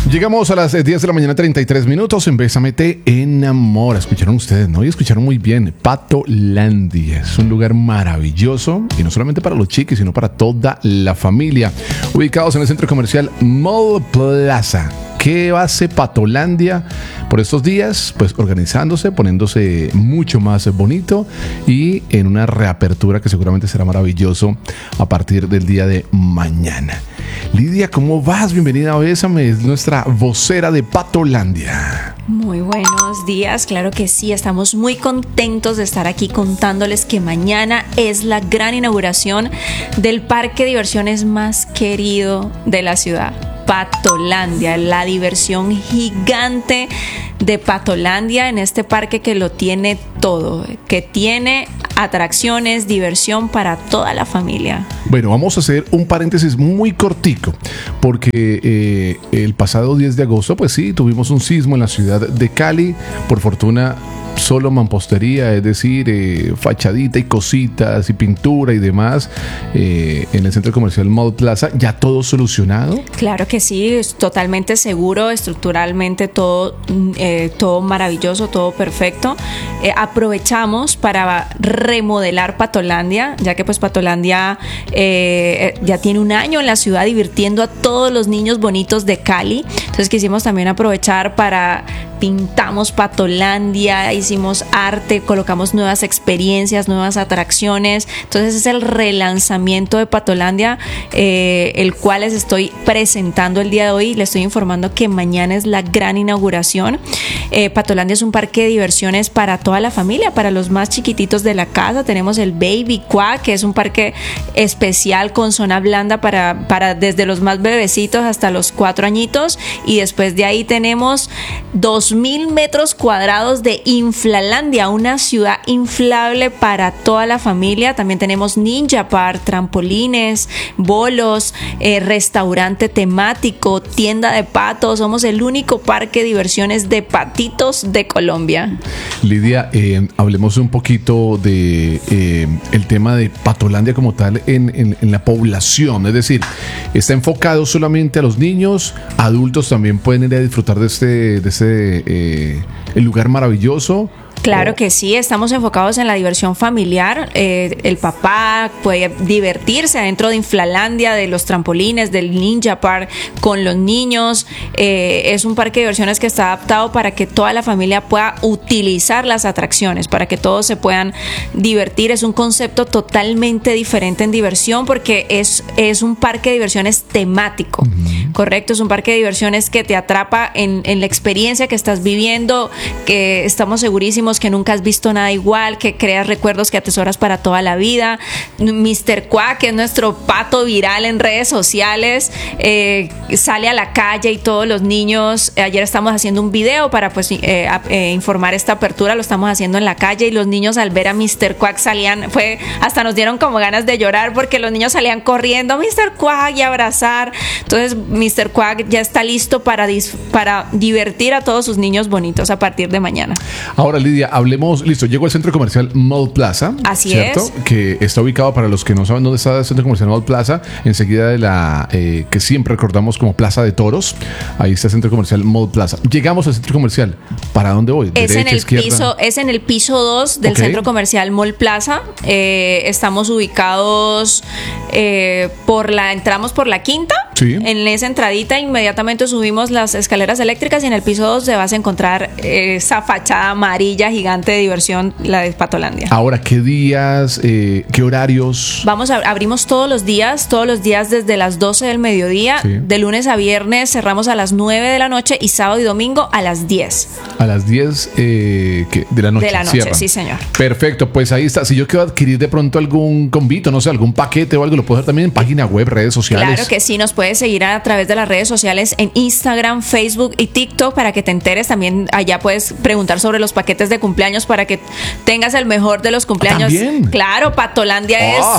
Llegamos a las 10 de la mañana, 33 minutos. En Bésame te enamora. Escucharon ustedes, ¿no? Y escucharon muy bien. Patolandia es un lugar maravilloso. Y no solamente para los chiquis, sino para toda la familia. Ubicados en el centro comercial Mall Plaza. ¿Qué hace Patolandia por estos días? Pues organizándose, poniéndose mucho más bonito y en una reapertura que seguramente será maravilloso a partir del día de mañana. Lidia, ¿cómo vas? Bienvenida a Bésame, es nuestra vocera de Patolandia. Muy buenos días, claro que sí, estamos muy contentos de estar aquí contándoles que mañana es la gran inauguración del parque de diversiones más querido de la ciudad. Patolandia, la diversión gigante de Patolandia en este parque que lo tiene todo, que tiene atracciones, diversión para toda la familia. Bueno, vamos a hacer un paréntesis muy cortico, porque el pasado 10 de agosto, pues sí, tuvimos un sismo en la ciudad de Cali. Por fortuna, solo mampostería, es decir, fachadita y cositas y pintura y demás en el centro comercial Mall Plaza. ¿Ya todo solucionado? Claro que sí, es totalmente seguro, estructuralmente todo maravilloso, todo perfecto. Aprovechamos para remodelar Patolandia, ya que pues Patolandia ya tiene un año en la ciudad divirtiendo a todos los niños bonitos de Cali. Entonces quisimos también aprovechar para pintamos Patolandia, hicimos arte, colocamos nuevas experiencias, nuevas atracciones. Entonces es el relanzamiento de Patolandia, el cual les estoy presentando el día de hoy. Les estoy informando que mañana es la gran inauguración. Patolandia es un parque de diversiones para toda la familia, para los más chiquititos de la casa. Tenemos el Baby Quack, que es un parque especial con zona blanda para desde los más bebecitos hasta los 4 añitos. Y después de ahí tenemos 2,000 metros cuadrados de Inflalandia, una ciudad inflable para toda la familia. También tenemos Ninja Park, trampolines, bolos, restaurante temático, tienda de patos. Somos el único parque de diversiones de patitos de Colombia. Lidia, hablemos un poquito de el tema de Patolandia como tal en la población. Es decir, ¿está enfocado solamente a los niños? ¿Adultos también pueden ir a disfrutar de el lugar maravilloso? Claro que sí, estamos enfocados en la diversión familiar. El papá puede divertirse adentro de Inflalandia, de los trampolines, del Ninja Park con los niños. Es un parque de diversiones que está adaptado para que toda la familia pueda utilizar las atracciones, para que todos se puedan divertir. Es un concepto totalmente diferente en diversión porque es un parque de diversiones temático. Uh-huh. Correcto, es un parque de diversiones que te atrapa en la experiencia que estás viviendo, que estamos segurísimos que nunca has visto nada igual, que creas recuerdos que atesoras para toda la vida. Mr. Quack, que es nuestro pato viral en redes sociales, sale a la calle y todos los niños, ayer estamos haciendo un video para pues informar esta apertura, lo estamos haciendo en la calle y los niños al ver a Mr. Quack salían, hasta nos dieron como ganas de llorar porque los niños salían corriendo, Mr. Quack, y abrazar. Entonces Mr. Quack ya está listo para divertir a todos sus niños bonitos a partir de mañana. Ahora, Lidia, hablemos, listo, llegó el centro comercial Mall Plaza. Así ¿cierto? es. Que está ubicado, para los que no saben dónde está el centro comercial Mall Plaza, enseguida de la que siempre recordamos como Plaza de Toros. Ahí está el centro comercial Mall Plaza. Llegamos al centro comercial. ¿Para dónde voy? Es ¿Derecha, en el piso 2 del centro comercial Mall Plaza. Estamos ubicados entramos por la quinta. Sí. En esa entradita inmediatamente subimos las escaleras eléctricas y en el piso 2 te vas a encontrar esa fachada amarilla gigante de diversión, la de Patolandia. Ahora, ¿qué días, qué horarios? Abrimos todos los días desde las 12 del mediodía, sí. De lunes a viernes cerramos a las 9 de la noche y sábado y domingo a las 10. A las 10 de la noche. De la noche, cierran. Sí, señor. Perfecto, pues ahí está. Si yo quiero adquirir de pronto algún convito, no sé, algún paquete o algo, lo puedo hacer también en página web, redes sociales. Claro que sí, nos puedes seguir a través de las redes sociales en Instagram, Facebook y TikTok para que te enteres. También allá puedes preguntar sobre los paquetes de cumpleaños para que tengas el mejor de los cumpleaños. ¿También? Claro, Patolandia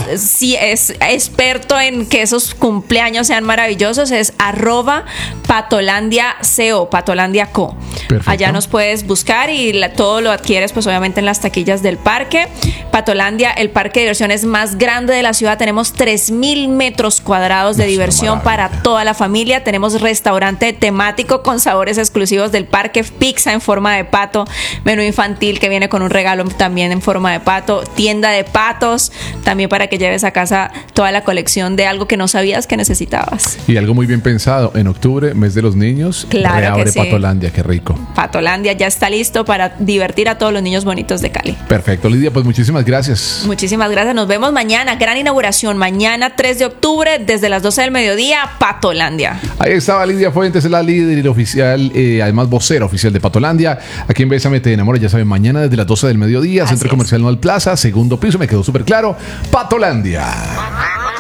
es experto en que esos cumpleaños sean maravillosos. Es @PatolandiaCO, Patolandia Co. Perfecto. Allá nos puedes buscar y todo lo adquieres pues obviamente en las taquillas del parque. Patolandia, el parque de diversiones más grande de la ciudad. Tenemos 3.000 metros cuadrados de diversión para toda la familia. Tenemos restaurante temático con sabores exclusivos del parque, pizza en forma de pato, menú infantil que viene con un regalo también en forma de pato, tienda de patos, también para que lleves a casa toda la colección de algo que no sabías que necesitabas. Y algo muy bien pensado, en octubre, mes de los niños, claro reabre que sí. Patolandia, qué rico. Patolandia ya está listo para divertir a todos los niños bonitos de Cali. Perfecto, Lidia, pues muchísimas gracias. Muchísimas gracias, nos vemos mañana, gran inauguración, mañana 3 de octubre desde las 12 del mediodía, Patolandia. Ahí estaba Lidia Fuentes, la líder y la oficial, además vocera oficial de Patolandia, aquí en Bésame Te Enamora, ya saben, mañana desde las 12 del mediodía, Centro Comercial Noal Plaza, segundo piso, me quedó súper claro, Patolandia.